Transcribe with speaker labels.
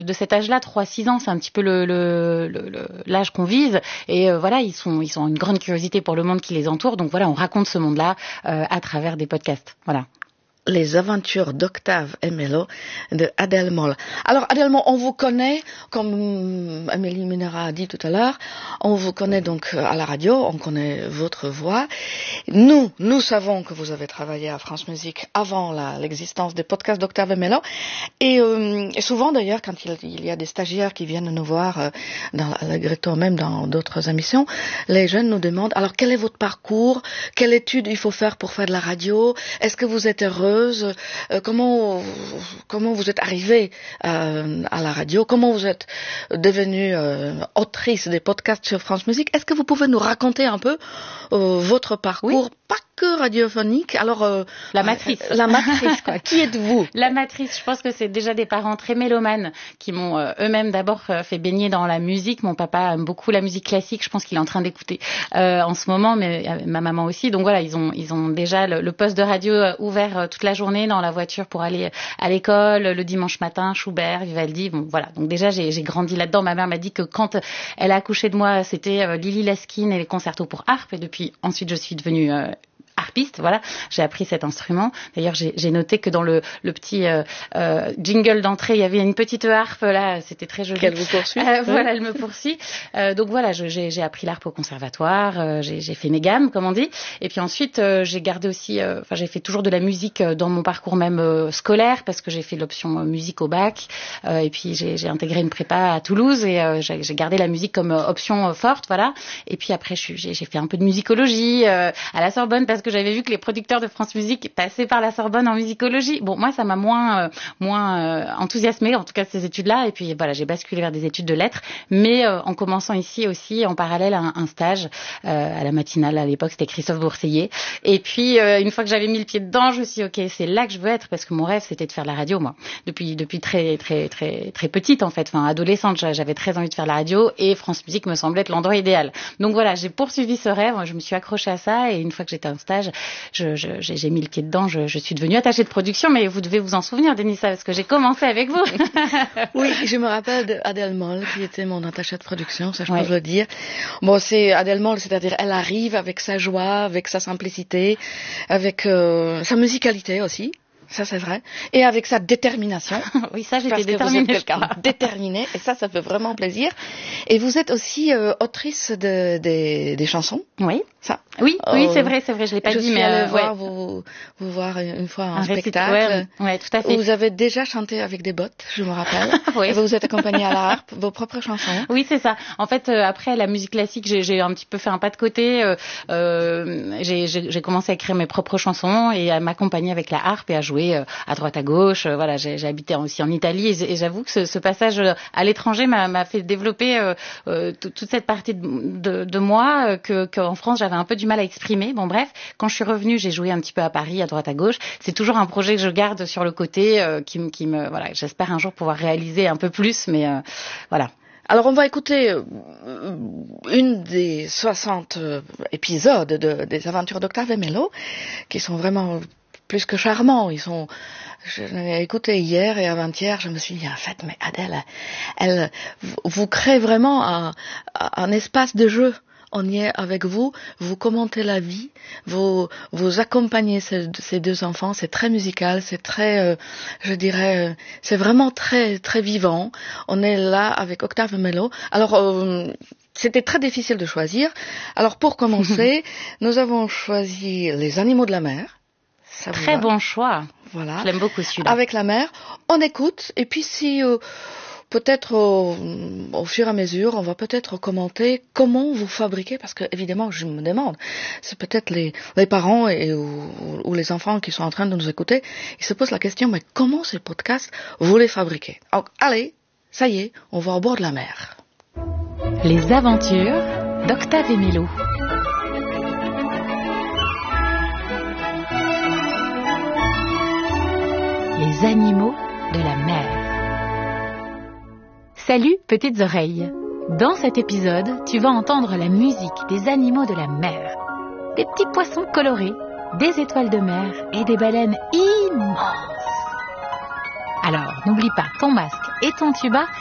Speaker 1: de cet âge-là, 3-6 ans, c'est un petit peu l'âge qu'on vise. Et voilà, ils ont une grande curiosité pour le monde qui les entoure. Donc voilà, on raconte ce monde-là à travers des podcasts. Voilà.
Speaker 2: Les aventures d'Octave et Mélo de Adèle Moll. Alors Adèle Moll, on vous connaît, comme Amélie Minera a dit tout à l'heure, on vous connaît donc à la radio, on connaît votre voix. Nous savons que vous avez travaillé à France Musique avant l'existence des podcasts d'Octave et Mélo. Et souvent d'ailleurs, quand il y a des stagiaires qui viennent nous voir, dans Allegretto, même dans d'autres émissions, les jeunes nous demandent, alors quel est votre parcours? Quelle étude il faut faire pour faire de la radio? Est-ce que vous êtes heureux? Comment vous êtes arrivée à la radio? Comment vous êtes devenue autrice des podcasts sur France Musique? Est-ce que vous pouvez nous raconter un peu votre parcours? Oui. Pas que radiophonique. Alors
Speaker 1: la matrice.
Speaker 2: La matrice, quoi. Qui êtes-vous?
Speaker 1: La matrice. Je pense que c'est déjà des parents très mélomanes qui m'ont eux-mêmes d'abord fait baigner dans la musique. Mon papa aime beaucoup la musique classique. Je pense qu'il est en train d'écouter en ce moment, mais ma maman aussi. Donc voilà, ils ont déjà le poste de radio ouvert toute la journée dans la voiture pour aller à l'école le dimanche matin. Schubert, Vivaldi. Bon voilà. Donc déjà j'ai grandi là-dedans. Ma mère m'a dit que quand elle a accouché de moi, c'était Lily Laskin et les concertos pour harpe. Et depuis ensuite je suis devenue harpiste, voilà, j'ai appris cet instrument. D'ailleurs, j'ai noté que dans le petit jingle d'entrée, il y avait une petite harpe, là, c'était très joli.
Speaker 2: Qu'elle vous poursuit.
Speaker 1: Voilà, elle me poursuit. Donc voilà, j'ai appris l'harpe au conservatoire, j'ai fait mes gammes, comme on dit. Et puis ensuite, j'ai gardé aussi, j'ai fait toujours de la musique dans mon parcours même scolaire, parce que j'ai fait l'option musique au bac. Et puis j'ai intégré une prépa à Toulouse et j'ai gardé la musique comme option forte, voilà. Et puis après, j'ai fait un peu de musicologie à la Sorbonne, parce que j'avais vu que les producteurs de France Musique passaient par la Sorbonne en musicologie. Bon, moi, ça m'a moins enthousiasmée, en tout cas, ces études-là. Et puis, voilà, j'ai basculé vers des études de lettres, mais en commençant ici aussi, en parallèle, un stage à la matinale. À l'époque, c'était Christophe Bourseillet. Et puis, une fois que j'avais mis le pied dedans, je me suis dit, OK, c'est là que je veux être, parce que mon rêve, c'était de faire de la radio, moi. Depuis très, très, très, très petite, en fait. Enfin, adolescente, j'avais très envie de faire de la radio, et France Musique me semblait être l'endroit idéal. Donc voilà, j'ai poursuivi ce rêve, je me suis accrochée à ça, et une fois que j'étais en stage, j'ai mis le pied dedans, je suis devenue attachée de production, mais vous devez vous en souvenir, Denisa, parce que j'ai commencé avec vous.
Speaker 2: Oui, je me rappelle d'Adèle Moll, qui était mon attachée de production, ça je peux le dire. Bon, c'est Adèle Moll, c'est-à-dire elle arrive avec sa joie, avec sa simplicité, avec sa musicalité aussi. Ça, c'est vrai. Et avec sa détermination.
Speaker 1: Oui, ça, j'étais déterminée.
Speaker 2: Parce que vous êtes quelqu'un déterminé. Et ça fait vraiment plaisir. Et vous êtes aussi autrice des chansons.
Speaker 1: Oui.
Speaker 2: Ça.
Speaker 1: Oui, c'est vrai. Je l'ai pas dit, mais
Speaker 2: allée vous voir une fois un spectacle.
Speaker 1: Ouais, tout à fait.
Speaker 2: Vous avez déjà chanté avec des bottes, je me rappelle. Oui. Et vous vous êtes accompagnée à la harpe, vos propres chansons.
Speaker 1: Oui, c'est ça. En fait, après la musique classique, j'ai un petit peu fait un pas de côté. J'ai commencé à écrire mes propres chansons et à m'accompagner avec la harpe et à jouer à droite à gauche. Voilà, j'ai habité aussi en Italie et j'avoue que ce passage à l'étranger m'a fait développer toute cette partie de moi qu'en France j'avais un peu du mal à exprimer. Bon bref, quand je suis revenue, j'ai joué un petit peu à Paris, à droite à gauche. C'est toujours un projet que je garde sur le côté, qui me voilà. J'espère un jour pouvoir réaliser un peu plus, mais voilà.
Speaker 2: Alors on va écouter une des 60 épisodes des aventures d'Octave et Mélo, qui sont vraiment plus que charmants. Je l'ai écouté hier et avant-hier, je me suis dit, en fait, mais Adèle, elle vous crée vraiment un espace de jeu. On y est avec vous, vous commentez la vie, vous accompagnez ces deux enfants, c'est très musical, c'est très, je dirais, c'est vraiment très, très vivant. On est là avec Octave et Mélo. Alors, c'était très difficile de choisir. Alors, pour commencer, nous avons choisi Les animaux de la mer.
Speaker 1: Très bon choix.
Speaker 2: Voilà.
Speaker 1: Je l'aime beaucoup celui-là.
Speaker 2: Avec la mer, on écoute, et puis si... peut-être au fur et à mesure, on va peut-être commenter comment vous fabriquez, parce que évidemment, je me demande, c'est peut-être les parents ou les enfants qui sont en train de nous écouter, ils se posent la question, mais comment ces podcasts, vous les fabriquez? Alors, allez, ça y est, on va au bord de la mer.
Speaker 3: Les aventures d'Octave et Mélo. Les animaux de la mer. Salut petites oreilles. Dans cet épisode, tu vas entendre la musique des animaux de la mer. Des petits poissons colorés, des étoiles de mer et des baleines immenses. Alors, n'oublie pas ton masque et ton tuba